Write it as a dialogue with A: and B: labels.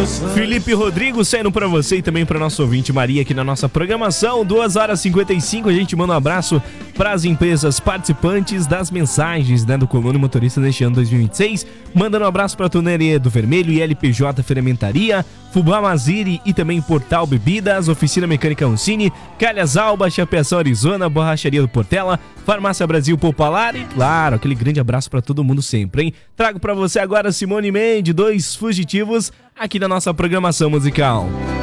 A: Felipe Rodrigo saindo pra você e também pra nosso ouvinte Maria aqui na nossa programação. 2h55, a gente manda um abraço pras empresas participantes das mensagens, né, do Coluna Motorista deste ano 2026. Mandando um abraço pra Tuneria do Vermelho e LPJ Fermentaria, Fubá Maziri e também Portal Bebidas, Oficina Mecânica Uncini, Calhas Alba, Chapeação Arizona, Borracharia do Portela, Farmácia Brasil Popular e, claro, aquele grande abraço pra todo mundo sempre, hein? Trago pra você agora Simone Mendes, Dois Fugitivos, aqui na nossa programação musical.